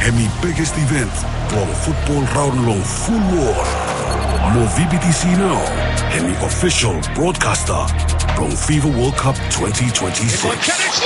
Hemi biggest event, long football round long full war. Mo VBTC now, Hemi official broadcaster, long FIFA World Cup 2026.